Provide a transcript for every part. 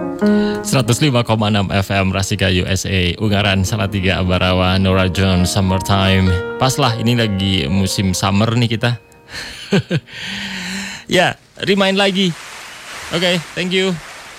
105,6 FM Rasika USA, Ungaran Salatiga Ambarawa, Norah Jones, Summertime. Pas lah, ini lagi musim summer nih kita. Ya, remind lagi. Oke, thank you.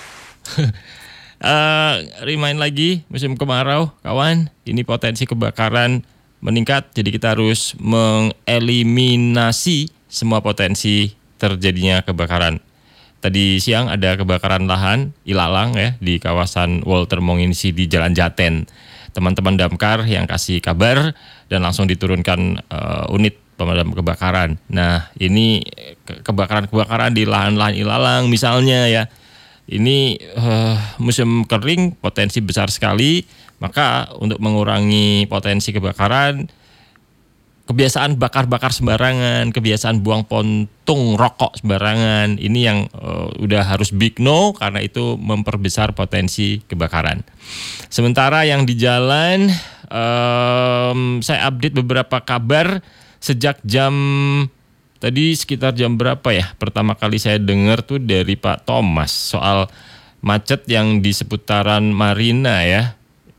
Remind lagi, musim kemarau, kawan. Ini potensi kebakaran meningkat, jadi kita harus mengeliminasi semua potensi terjadinya kebakaran. Tadi siang ada kebakaran lahan ilalang ya di kawasan Walter Monginsi di Jalan Jaten. Teman-teman damkar yang kasih kabar dan langsung diturunkan unit pemadam kebakaran. Nah, ini kebakaran-kebakaran di lahan-lahan ilalang misalnya ya. Ini musim kering potensi besar sekali, maka untuk mengurangi potensi kebakaran, kebiasaan bakar-bakar sembarangan, kebiasaan buang puntung rokok sembarangan, ini yang udah harus big no karena itu memperbesar potensi kebakaran. Sementara yang di jalan, saya update beberapa kabar sejak tadi sekitar jam berapa ya? Pertama kali saya dengar tuh dari Pak Thomas soal macet yang di seputaran Marina ya.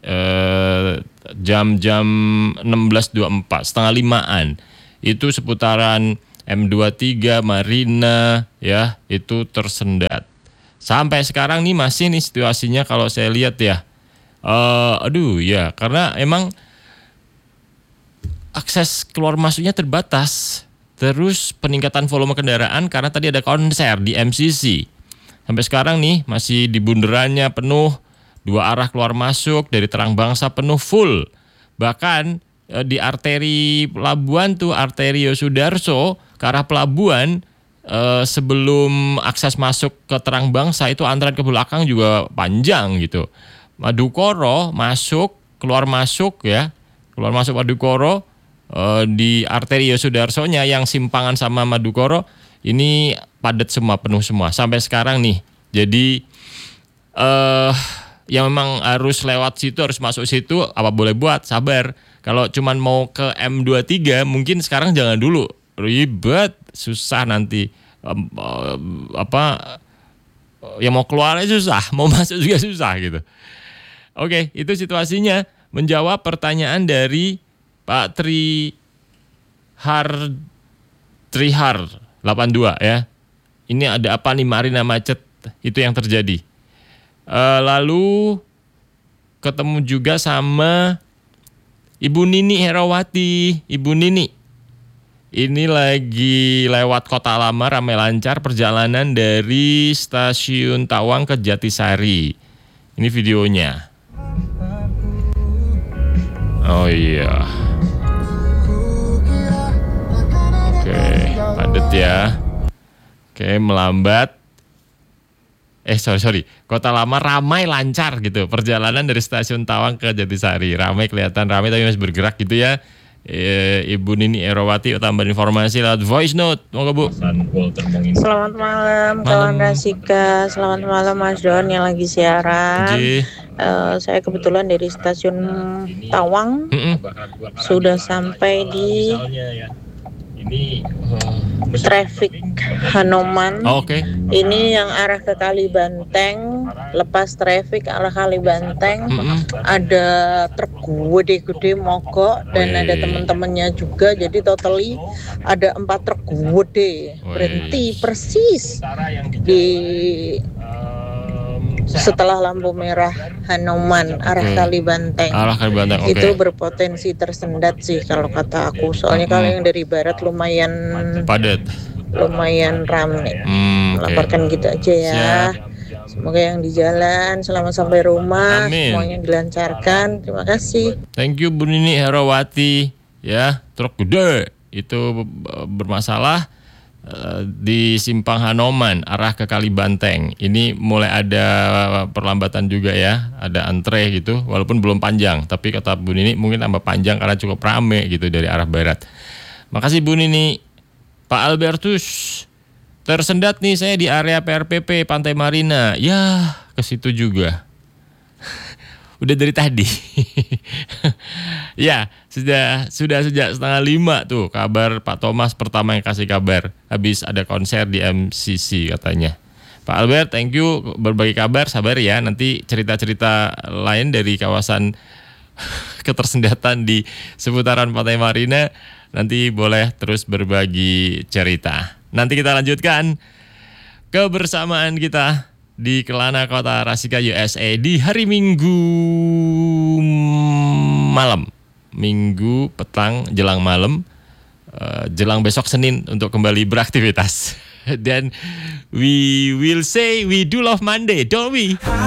Jam-jam 16.24, setengah 5-an. Itu seputaran M23 Marina ya, itu tersendat. Sampai sekarang nih masih nih situasinya kalau saya lihat ya. Ya, karena emang akses keluar masuknya terbatas. Terus peningkatan volume kendaraan karena tadi ada konser di MCC. Sampai sekarang nih masih di bundarannya penuh. 2 arah keluar masuk dari Terang Bangsa penuh full. Bahkan di arteri pelabuhan tuh, arteri Yosudarso ke arah pelabuhan, sebelum akses masuk ke Terang Bangsa itu antrean ke belakang juga panjang gitu. Madukoro masuk, keluar masuk ya. Keluar masuk Madukoro di arteri Yosudarsonya yang simpangan sama Madukoro ini padat semua, penuh semua sampai sekarang nih. Jadi yang memang harus lewat situ, harus masuk situ, apa boleh buat, sabar. Kalau cuman mau ke M23 mungkin sekarang jangan dulu, ribet, susah nanti. Yang mau keluar susah, mau masuk juga susah gitu. Oke, itu situasinya. Menjawab pertanyaan dari Pak Trihar 82 ya. Ini ada apa nih Marina macet? Itu yang terjadi. Lalu ketemu juga sama Ibu Nini Herawati. Ibu Nini ini lagi lewat Kota Lama, ramai lancar perjalanan dari Stasiun Tawang ke Jatisari. Ini videonya. Oh iya. Oke, padat ya. Oke, melambat. Sorry. Kota Lama ramai lancar gitu. Perjalanan dari Stasiun Tawang ke Jatisari. Ramai, kelihatan ramai tapi masih bergerak gitu ya. Ibu Nini Herawati tambahan informasi lewat voice note. Moga Bu. Selamat malam kawan Rasika. Selamat malam Mas Don yang lagi siaran. Saya kebetulan dari Stasiun Tawang sudah sampai di traffic Hanoman. Oke. Ini yang arah ke Kalibanteng, lepas traffic arah Kalibanteng, ada truk gede-gede mogok dan ada teman-temannya juga. Jadi totally ada 4 truk gede berhenti persis di setelah lampu merah Hanoman arah Kalibanteng. Okay. Itu berpotensi tersendat sih kalau kata aku. Soalnya kalau yang dari barat lumayan padat, lumayan ramai. Melaporkan gitu aja ya. Siap. Semoga yang di jalan selamat sampai rumah. Amin. Semuanya dilancarkan. Terima kasih. Thank you Bu Nini Herawati. Ya, truk gede itu bermasalah di Simpang Hanoman arah ke Kalibanteng. Ini mulai ada perlambatan juga ya, ada antre gitu, walaupun belum panjang, tapi kata Bu Nini mungkin tambah panjang karena cukup rame gitu dari arah barat. Makasih Bu Nini. Pak Albertus, tersendat nih saya di area PRPP Pantai Marina. Ya, ke situ juga. Udah dari tadi. Ya, sudah sejak 4:30 tuh kabar Pak Thomas pertama yang kasih kabar. Habis ada konser di MCC katanya. Pak Albert, thank you berbagi kabar, sabar ya. Nanti cerita-cerita lain dari kawasan ketersendatan di seputaran Pantai Marina, nanti boleh terus berbagi cerita. Nanti kita lanjutkan kebersamaan kita di Kelana Kota Rasika USA di hari Minggu malam. Minggu petang jelang malam, jelang besok Senin untuk kembali beraktivitas. Dan we will say we do love Monday, don't we?